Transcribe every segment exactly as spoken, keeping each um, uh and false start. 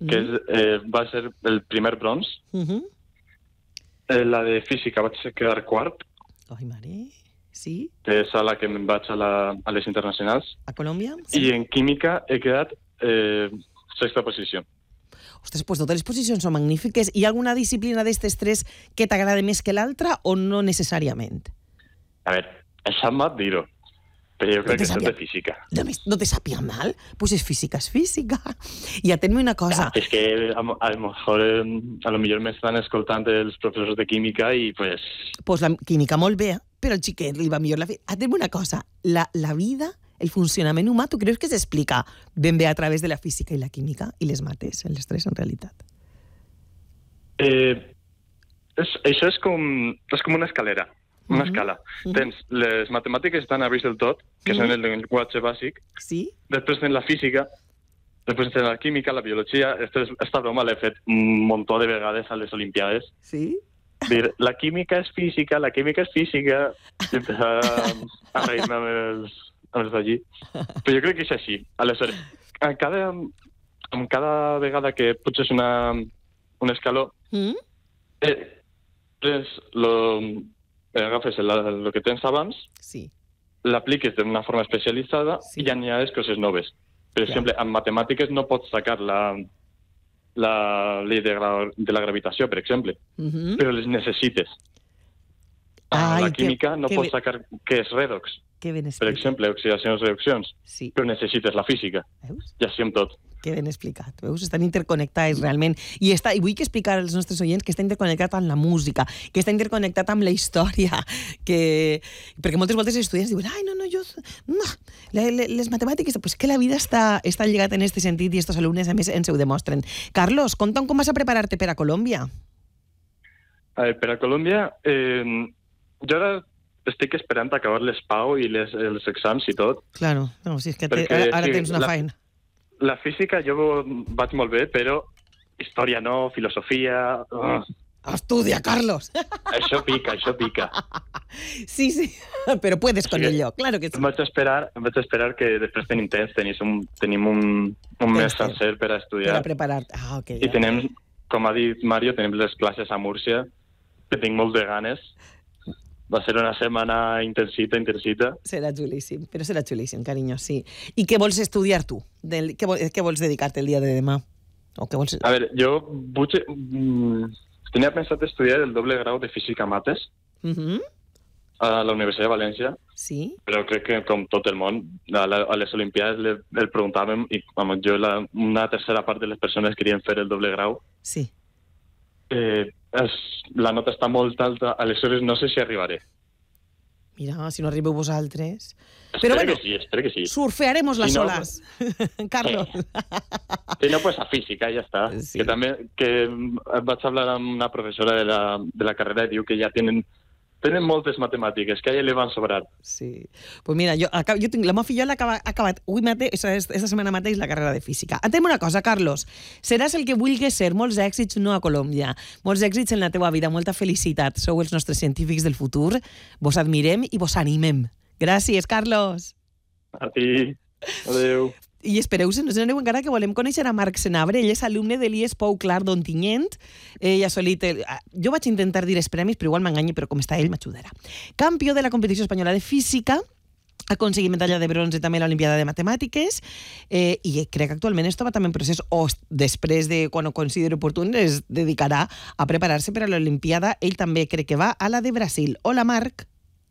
que és, eh, va ser el primer bronze. Uh-huh. Eh, la de física vaig quedar quart, Ai, mare, sí? que és a la que me'n vaig a, la, a les internacionals. A Colòmbia? Sí. I en química he quedat eh, sexta posició. Ostres, doncs totes les posicions són magnífiques. Hi ha alguna disciplina d'aquestes tres que t'agrada més que l'altra o no necessàriament? A veure, això em va dir-ho, però jo crec que és de física. No, no te sàpiga mal? Pues és física, és física. I atén-me una cosa. Ja, és que a, a, lo mejor, a lo millor m'estan escoltant els professors de química i pues... Pues la química molt bé, però el xiquet li va millor la fi... Atén-me una cosa. La, la vida, el funcionament humà, tu creus que s'explica ben bé a través de la física i la química i les mates, les tres en realitat? Eh, és, això és com, és com una escalera. Una uh-huh. escala. Uh-huh. Tens les matemàtiques estan a baix del tot, que uh-huh. són el llenguatge bàsic. Sí. Després tens la física, després tens la química, la biologia. Esta, esta broma l'he fet un muntó de vegades a les Olimpiades. Sí. Dir, la química és física, la química és física. I empezar a, a reir-me amb els, amb els d'allí. Però jo crec que és així. Aleshores, en cada, en cada vegada que puges una, un escaló, mm. eh, és lo... agafes el, el que tens abans, sí. l'apliques d'una forma especialitzada sí. i ja n'hi ha coses noves. Per exemple, en matemàtiques no pots sacar la, la llei de, de la gravitació, per exemple, uh-huh. però les necessites. Ai, la química que, no que pots be... sacar què és redox. Que per exemple, oxidacions i reduccions. Sí. Però necessites la física. Veus? I així amb tot. Que ben explicat, veus? Estan interconnectats realment. I, està, i vull que explicar als nostres oients que està interconnectat amb la música, que està interconnectat amb la història, que... perquè moltes voltes els estudiants diuen ai, no, no, jo... No. Les matemàtiques... Pues que la vida està, està lligada en aquest sentit i estos alumnes, a més, ens ho demostren. Carlos, conta'm com vas a preparar-te per a Colòmbia. A veure, per a Colòmbia... Eh, jo ara estic esperant acabar les PAU i les, els exams i tot. Claro, no, si és que te, ara, ara sí, tens una la... feina. La física jo vaig molt bé, però història no, filosofia... Uh. Estudia, Carlos! Això pica, això pica. Sí, sí, però puedes con ello, claro que sí. Em vaig esperar, em vaig esperar que després tenim temps, tenim un, tenim un, un mes sencer per a estudiar. Per a preparar-te. Ah, ok. I tenim, com ha dit Mario, tenim les classes a Múrcia, que tinc molt de ganes. Va ser una setmana intensita, intensita. Serà xulíssim, però serà xulíssim, carinyo, sí. I què vols estudiar tu? Del, què, vol, què vols dedicar-te el dia de demà? O què vols... A veure, jo vull, mm, tenia pensat estudiar el doble grau de Física Mates uh-huh. a la Universitat de València, sí. però crec que, com tot el món, a, la, a les Olimpiades le, el preguntàvem i vamos, jo la, una tercera part de les persones querien fer el doble grau. Sí. Eh, es, la nota està molt alta, aleshores no sé si arribaré. Mira, si no arribeu vosaltres... Espero Però bueno, que sí, espero que sí. Surfearemos las si no, olas, Carlos. Si no, pues a física, ja està. Sí. Que també que vaig hablar amb una professora de la, de la carrera i diu que ja tenen... Tenen moltes matemàtiques, que a ella li van sobrar. Sí. Pues mira, jo, jo tinc, la meva fillola ha acabat avui mateix, aquesta setmana mateix, la carrera de física. Anem una cosa, Carlos. Seràs el que vulguis ser. Molts èxits no a Colòmbia. Molts èxits en la teva vida. Molta felicitat. Sou els nostres científics del futur. Vos admirem i vos animem. Gràcies, Carlos. A ti. Adéu. I espereu-se, no se n'aneu encara, que volem conèixer a Marc Senabre. Ell és alumne de l'I E S Pou Clar d'Ontinyent. Ell ha assolit... El... Jo vaig intentar dir els premis, però igual m'enganyi, però com està ell m'ajudarà. Campió de la competició espanyola de física, ha aconseguit medalla de bronze també a l'Olimpiada de Matemàtiques, eh, i crec que actualment es troba també en procés, o després de, quan ho consideri oportú, es dedicarà a preparar-se per a l'Olimpiada. Ell també crec que va a la de Brasil. Hola, Marc.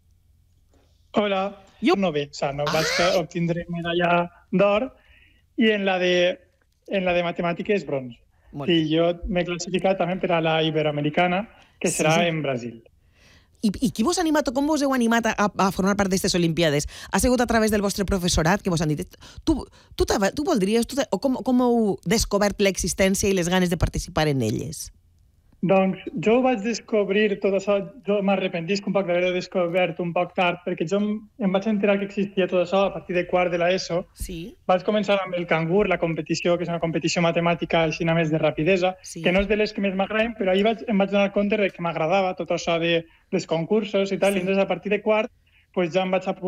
Hola. Jo no bé, o sea, no vaig ah! obtindre medalla d'or, i en la de, en la de matemàtiques bronze. I jo m'he classificat també per a la iberoamericana, que serà sí, sí. en Brasil. I, I qui vos ha animat o com vos heu animat a, a formar part d'aquestes Olimpiades? Ha sigut a través del vostre professorat que vos han dit tu, tu, tu voldries, tu, o com, com heu descobert l'existència i les ganes de participar en elles? Doncs jo vaig descobrir tot això, jo m'arrepentisc un poc d'haver descobert un poc tard, perquè jo em vaig enterar que existia tot això a partir de quart de l'ESO. Sí. Vaig començar amb el Cangur, la competició, que és una competició matemàtica així a més de rapidesa, sí. que no és de les que més m'agraden, però ahir vaig, em vaig donar compte que m'agradava tot això de, dels concursos i tal, sí. i entonces a partir de quart pues, ja em vaig